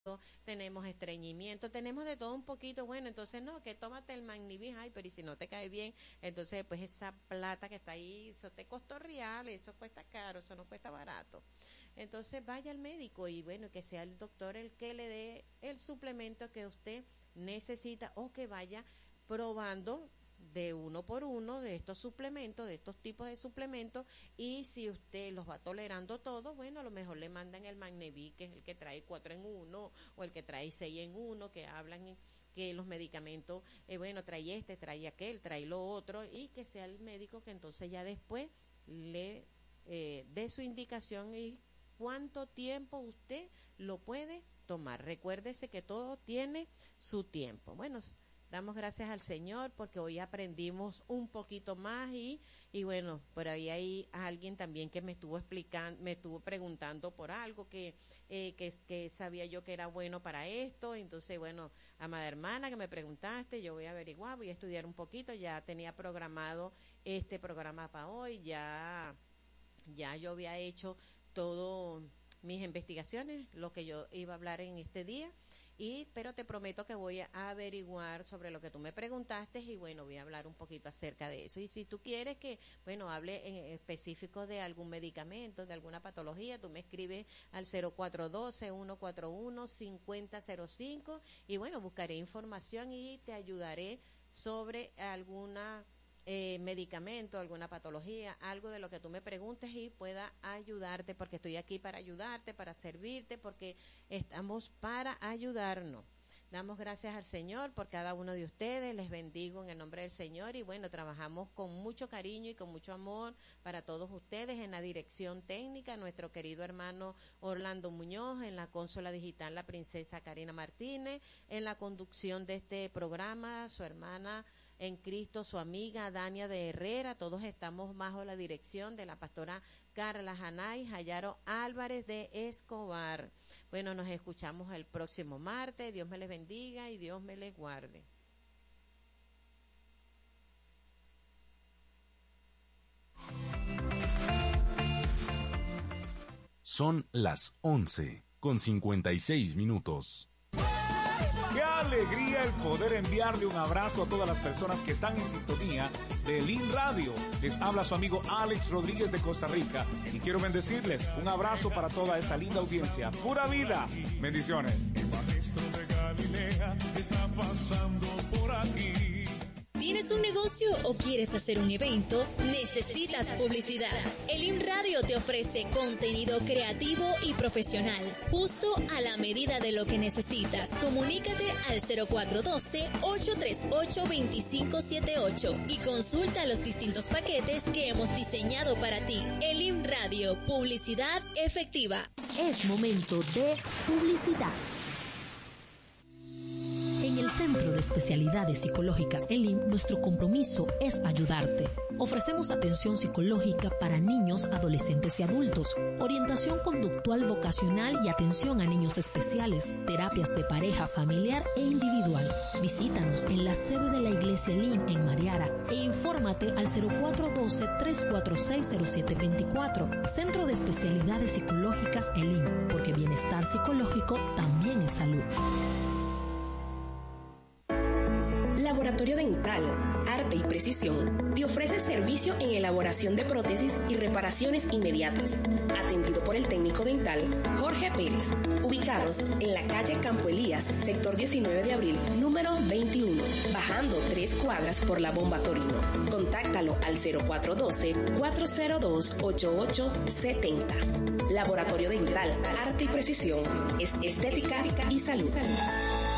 tenemos estreñimiento, tenemos de todo un poquito. Bueno, entonces no, que tómate el Magnivis, ay, pero y si no te cae bien, entonces después esa plata que está ahí, eso te costó reales, eso cuesta caro, eso no cuesta barato. Entonces vaya al médico y bueno, que sea el doctor el que le dé el suplemento que usted necesita, o que vaya probando de uno por uno de estos suplementos, de estos tipos de suplementos, y si usted los va tolerando todos, bueno, a lo mejor le mandan el Magnevi, que es el que trae 4 en 1, o el que trae 6 en 1, que hablan que los medicamentos, bueno, trae este, trae aquel, trae lo otro, y que sea el médico que entonces ya después le dé su indicación y cuánto tiempo usted lo puede tomar. Recuérdese que todo tiene su tiempo. Bueno, damos gracias al Señor porque hoy aprendimos un poquito más y bueno, por ahí hay alguien también que me estuvo explicando, me estuvo preguntando por algo que sabía yo que era bueno para esto. Entonces, bueno, amada hermana que me preguntaste, yo voy a averiguar, voy a estudiar un poquito. Ya tenía programado este programa para hoy, ya yo había hecho todo mis investigaciones, lo que yo iba a hablar en este día. Pero te prometo que voy a averiguar sobre lo que tú me preguntaste y bueno, voy a hablar un poquito acerca de eso. Y si tú quieres que, bueno, hable en específico de algún medicamento, de alguna patología, tú me escribes al 0412-141-5005 y bueno, buscaré información y te ayudaré sobre alguna medicamento, alguna patología, algo de lo que tú me preguntes y pueda ayudarte, porque estoy aquí para ayudarte, para servirte, porque estamos para ayudarnos. Damos gracias al Señor por cada uno de ustedes, les bendigo en el nombre del Señor y bueno, trabajamos con mucho cariño y con mucho amor para todos ustedes. En la dirección técnica, nuestro querido hermano Orlando Muñoz, en la consola digital, la princesa Karina Martínez, en la conducción de este programa, su hermana en Cristo, su amiga Dania de Herrera. Todos estamos bajo la dirección de la pastora Carla Janay Jayaro Álvarez de Escobar. Bueno, nos escuchamos el próximo martes. Dios me les bendiga y Dios me les guarde. Son las 11:56. ¡Qué alegría el poder enviarle un abrazo a todas las personas que están en sintonía de Elin Radio! Les habla su amigo Alex Rodríguez de Costa Rica y quiero bendecirles. Un abrazo para toda esa linda audiencia. ¡Pura vida! Bendiciones. El maestro de Galilea está pasando por aquí. ¿Tienes un negocio o quieres hacer un evento? ¿Necesitas publicidad? Elin Radio te ofrece contenido creativo y profesional, justo a la medida de lo que necesitas. Comunícate al 0412-838-2578 y consulta los distintos paquetes que hemos diseñado para ti. Elin Radio, publicidad efectiva. Es momento de publicidad. En el Centro de Especialidades Psicológicas ELIM, nuestro compromiso es ayudarte. Ofrecemos atención psicológica para niños, adolescentes y adultos, orientación conductual vocacional y atención a niños especiales, terapias de pareja, familiar e individual. Visítanos en la sede de la Iglesia ELIM en Mariara e infórmate al 0412-346-0724. Centro de Especialidades Psicológicas ELIM, porque bienestar psicológico también es salud. Laboratorio Dental, Arte y Precisión te ofrece servicio en elaboración de prótesis y reparaciones inmediatas. Atendido por el técnico dental Jorge Pérez. Ubicados en la calle Campo Elías, sector 19 de abril, número 21, bajando 3 cuadras por la Bomba Torino. Contáctalo al 0412-402-8870. Laboratorio Dental, Arte y Precisión, es estética y salud.